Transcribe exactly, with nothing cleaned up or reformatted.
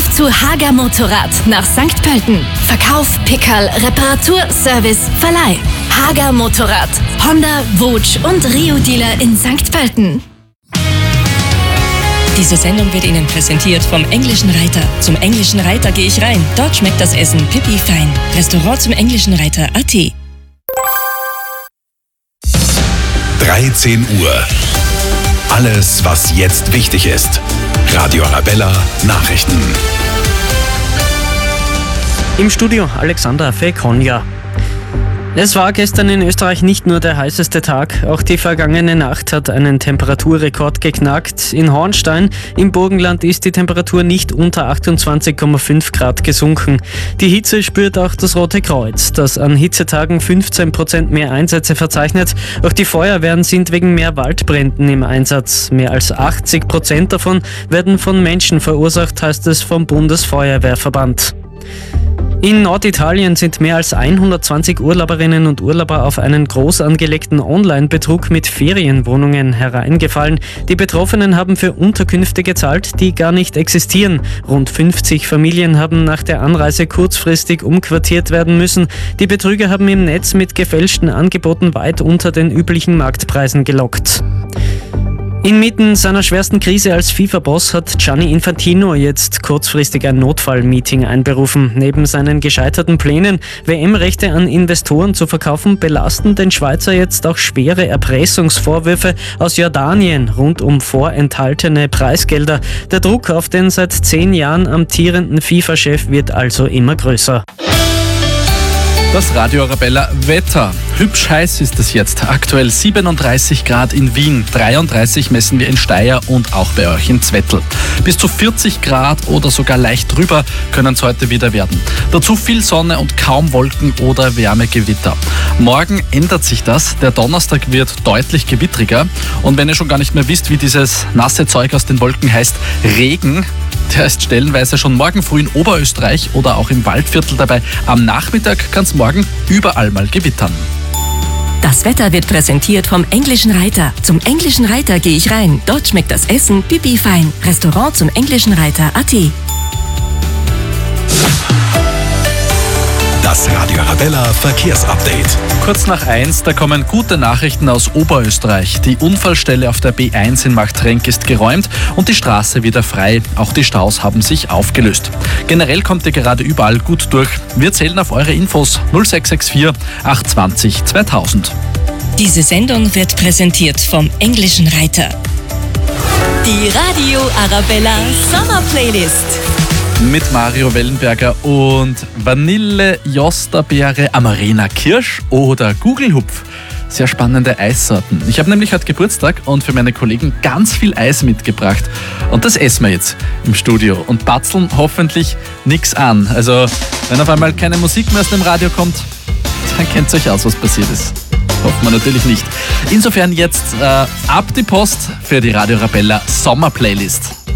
Auf zu Hager Motorrad nach Sankt Pölten. Verkauf, Pickerl, Reparatur, Service, Verleih. Hager Motorrad. Honda, Wutsch und Rio-Dealer in Sankt Pölten. Diese Sendung wird Ihnen präsentiert vom Englischen Reiter. Zum Englischen Reiter gehe ich rein. Dort schmeckt das Essen pipi fein. Restaurant zum Englischen Reiter punkt at. dreizehn Uhr. Alles, was jetzt wichtig ist. Radio Arabella Nachrichten. Im Studio Alexander Fekonja. Es war gestern in Österreich nicht nur der heißeste Tag, auch die vergangene Nacht hat einen Temperaturrekord geknackt. In Hornstein im Burgenland ist die Temperatur nicht unter achtundzwanzig Komma fünf Grad gesunken. Die Hitze spürt auch das Rote Kreuz, das an Hitzetagen fünfzehn Prozent mehr Einsätze verzeichnet. Auch die Feuerwehren sind wegen mehr Waldbränden im Einsatz. Mehr als achtzig Prozent davon werden von Menschen verursacht, heißt es vom Bundesfeuerwehrverband. In Norditalien sind mehr als hundertzwanzig Urlauberinnen und Urlauber auf einen groß angelegten Online-Betrug mit Ferienwohnungen hereingefallen. Die Betroffenen haben für Unterkünfte gezahlt, die gar nicht existieren. Rund fünfzig Familien haben nach der Anreise kurzfristig umquartiert werden müssen. Die Betrüger haben im Netz mit gefälschten Angeboten weit unter den üblichen Marktpreisen gelockt. Inmitten seiner schwersten Krise als FIFA-Boss hat Gianni Infantino jetzt kurzfristig ein Notfallmeeting einberufen. Neben seinen gescheiterten Plänen, W M-Rechte an Investoren zu verkaufen, belasten den Schweizer jetzt auch schwere Erpressungsvorwürfe aus Jordanien rund um vorenthaltene Preisgelder. Der Druck auf den seit zehn Jahren amtierenden FIFA-Chef wird also immer größer. Das Radio Arabella Wetter. Hübsch heiß ist es jetzt. Aktuell siebenunddreißig Grad in Wien, dreiunddreißig messen wir in Steyr und auch bei euch in Zwettl. Bis zu vierzig Grad oder sogar leicht drüber können es heute wieder werden. Dazu viel Sonne und kaum Wolken oder Wärmegewitter. Morgen ändert sich das. Der Donnerstag wird deutlich gewittriger. Und wenn ihr schon gar nicht mehr wisst, wie dieses nasse Zeug aus den Wolken heißt, Regen, der ist stellenweise schon morgen früh in Oberösterreich oder auch im Waldviertel dabei. Am Nachmittag kann es morgen überall mal gewittern. Das Wetter wird präsentiert vom Englischen Reiter. Zum Englischen Reiter gehe ich rein. Dort schmeckt das Essen pipi fein. Restaurant zum Englischen Reiter punkt at. Das Radio Arabella Verkehrsupdate. Kurz nach eins, da kommen gute Nachrichten aus Oberösterreich. Die Unfallstelle auf der B eins in Machtrenk ist geräumt und die Straße wieder frei. Auch die Staus haben sich aufgelöst. Generell kommt ihr gerade überall gut durch. Wir zählen auf eure Infos null sechs sechs vier acht zwei null zweitausend. Diese Sendung wird präsentiert vom Englischen Reiter. Die Radio Arabella Sommer Playlist. Mit Mario Wellenberger und Vanille, Josterbeere, Amarena Kirsch oder Gugelhupf. Sehr spannende Eissorten. Ich habe nämlich heute Geburtstag und für meine Kollegen ganz viel Eis mitgebracht. Und das essen wir jetzt im Studio und batzeln hoffentlich nichts an. Also, wenn auf einmal keine Musik mehr aus dem Radio kommt, dann kennt ihr euch aus, was passiert ist. Hoffen wir natürlich nicht. Insofern jetzt äh, ab die Post für die Radio Arabella Sommer Playlist.